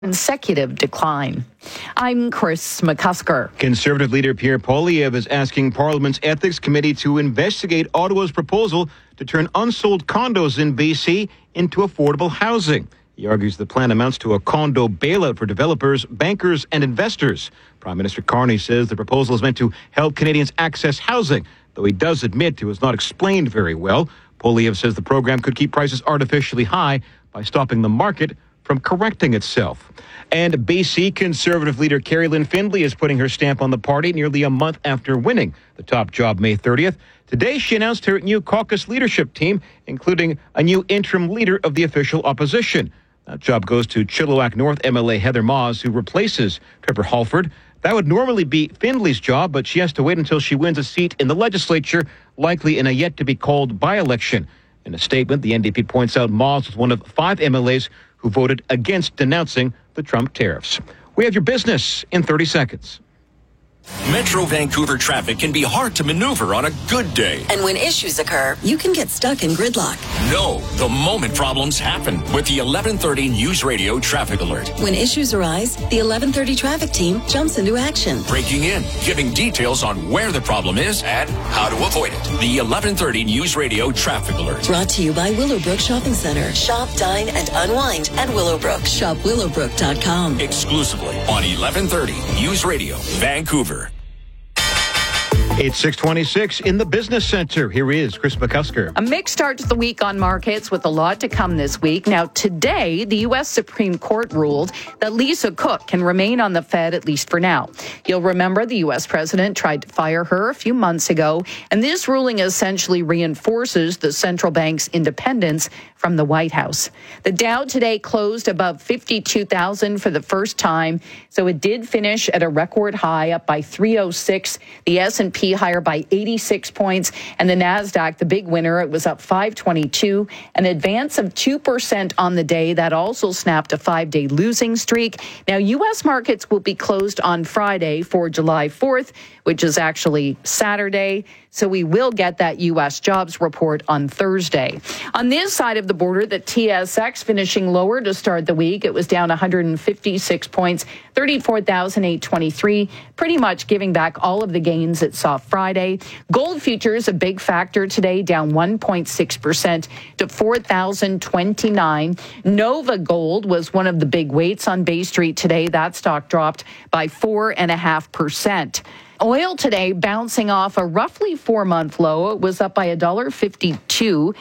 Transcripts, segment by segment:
consecutive decline. I'm Chris McCusker. Conservative leader Pierre Poilievre is asking Parliament's Ethics Committee to investigate Ottawa's proposal to turn unsold condos in BC into affordable housing. He argues the plan amounts to a condo bailout for developers, bankers, and investors. Prime Minister Carney says the proposal is meant to help Canadians access housing, though he does admit it was not explained very well. Poilievre says the program could keep prices artificially high by stopping the market from correcting itself. And BC Conservative leader Carrie Lynn Findlay is putting her stamp on the party nearly a month after winning the top job May 30th. Today, she announced her new caucus leadership team, including a new interim leader of the official opposition. That job goes to Chilliwack North MLA Heather Maws, who replaces Trevor Halford. That would normally be Findlay's job, but she has to wait until she wins a seat in the legislature, likely in a yet-to-be-called by-election. In a statement, the NDP points out Maws was one of 5 MLAs who voted against denouncing the Trump tariffs. We have your business in 30 seconds. Metro Vancouver traffic can be hard to maneuver on a good day. And when issues occur, you can get stuck in gridlock. No, the moment problems happen with the 1130 News Radio Traffic Alert. When issues arise, the 1130 traffic team jumps into action. Breaking in, giving details on where the problem is and how to avoid it. The 1130 News Radio Traffic Alert. Brought to you by Willowbrook Shopping Center. Shop, dine, and unwind at Willowbrook. Shop willowbrook.com. Exclusively on 1130 News Radio Vancouver. It's 6:26 in the Business Center. Here is Chris McCusker. A mixed start to the week on markets with a lot to come this week. Now, today, the U.S. Supreme Court ruled that Lisa Cook can remain on the Fed, at least for now. You'll remember the U.S. president tried to fire her a few months ago, and this ruling essentially reinforces the central bank's independence from the White House. The Dow today closed above 52,000 for the first time, so it did finish at a record high, up by 306. The S&P higher by 86 points, and the NASDAQ, the big winner, it was up 522, an advance of 2% on the day. That also snapped a 5-day losing streak. Now, U.S. markets will be closed on Friday for July 4th, which is actually Saturday. So we will get that U.S. jobs report on Thursday. On this side of the border, the TSX finishing lower to start the week. It was down 156 points, 34,823, pretty much giving back all of the gains it saw Friday. Gold futures, a big factor today, down 1.6% to 4,029. Nova Gold was one of the big weights on Bay Street today. That stock dropped by 4.5%. Oil today bouncing off a roughly 4-month low. It was up by $1.52 to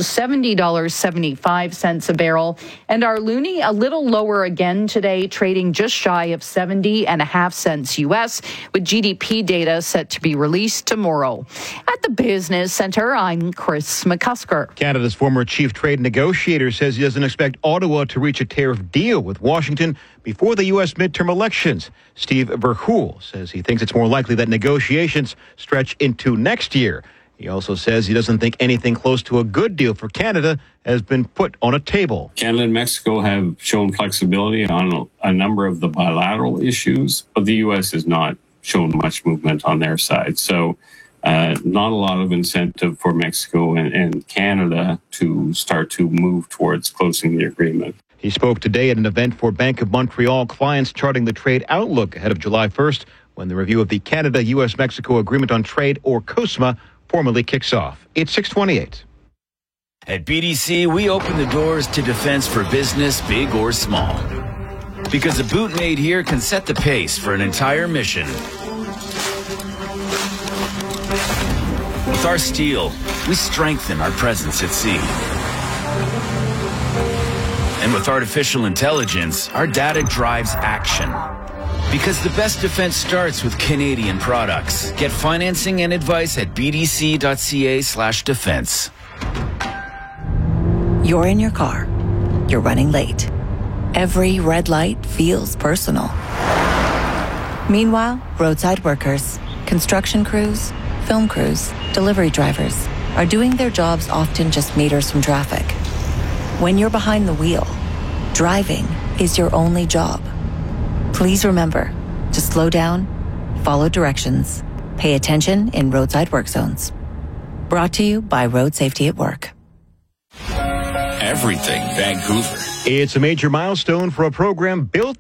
$70.75 a barrel. And our loonie a little lower again today, trading just shy of 70.5 cents U.S., with GDP data set to be released tomorrow. At the Business Center, I'm Chris McCusker. Canada's former chief trade negotiator says he doesn't expect Ottawa to reach a tariff deal with Washington before the U.S. midterm elections. Steve Verhoeven says he thinks it's more likely that negotiations stretch into next year. He also says he doesn't think anything close to a good deal for Canada has been put on a table. Canada and Mexico have shown flexibility on a number of the bilateral issues, but the U.S. has not shown much movement on their side. So not a lot of incentive for Mexico and Canada to start to move towards closing the agreement. He spoke today at an event for Bank of Montreal clients charting the trade outlook ahead of July 1st, when the review of the Canada-U.S.-Mexico Agreement on Trade, or CUSMA, formally kicks off. It's 6:28. At BDC, we open the doors to defense for business, big or small. Because a boot made here can set the pace for an entire mission. With our steel, we strengthen our presence at sea. And with artificial intelligence, our data drives action. Because the best defense starts with Canadian products. Get financing and advice at bdc.ca/defense. You're in your car. You're running late. Every red light feels personal. Meanwhile, roadside workers, construction crews, film crews, delivery drivers are doing their jobs often just meters from traffic. When you're behind the wheel, driving is your only job. Please remember to slow down, follow directions, pay attention in roadside work zones. Brought to you by Road Safety at Work. Everything Vancouver. It's a major milestone for a program built